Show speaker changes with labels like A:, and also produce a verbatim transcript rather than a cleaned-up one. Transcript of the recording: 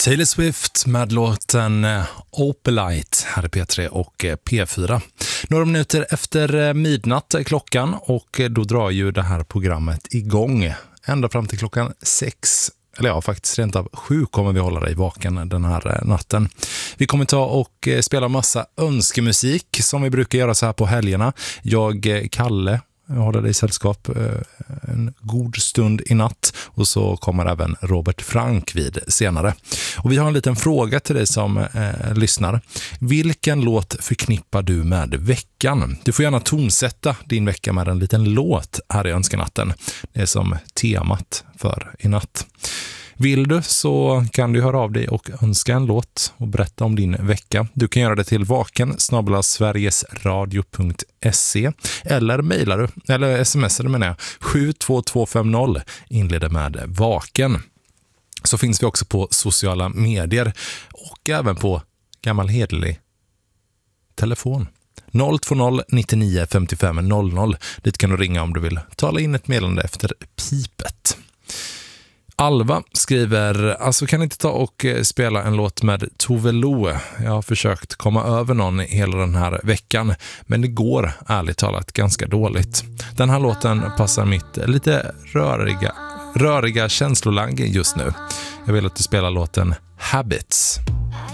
A: Taylor Swift med låten Opalite här i P tre och P fyra. Några minuter efter midnatt är klockan och då drar ju det här programmet igång. Ända fram till klockan sex. Eller ja, faktiskt rent av sju kommer vi hålla dig vaken den här natten. Vi kommer ta och spela massa önskemusik som vi brukar göra så här på helgerna. Jag, Kalle, jag håller dig i sällskap en god stund i natt och så kommer även Robert Frank vid senare. Och vi har en liten fråga till dig som eh, lyssnar. Vilken låt förknippar du med veckan? Du får gärna tonsätta din vecka med en liten låt här i önskenatten. Det är som temat för i natt. Vill du så kan du höra av dig och önska en låt och berätta om din vecka. Du kan göra det till vaken snabel-a sverigesradio punkt se eller mejlar du, eller smsar du menar jag, sju två två fem noll inleder med vaken. Så finns vi också på sociala medier och även på gammal hederlig telefon. noll två noll nittionio femtiofem noll noll. Dit kan du ringa om du vill tala in ett meddelande efter pipet. Alva skriver, alltså kan inte ta och spela en låt med Tove Lo. Jag har försökt komma över någon hela den här veckan, men det går ärligt talat ganska dåligt. Den här låten passar mitt lite röriga, röriga känslolang just nu. Jag vill att du spelar låten Habits.